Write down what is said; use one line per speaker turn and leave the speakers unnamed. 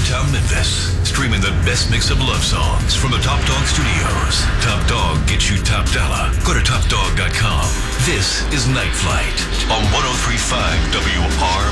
downtown Memphis. Streaming the best mix of love songs from the Top Dog Studios. Top Dog gets you top dollar. Go to topdog.com. This is Night Flight on 103.5 WR.